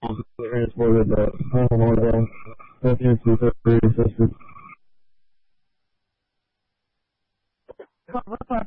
transported home on down. Thank you to the sisters. What's up?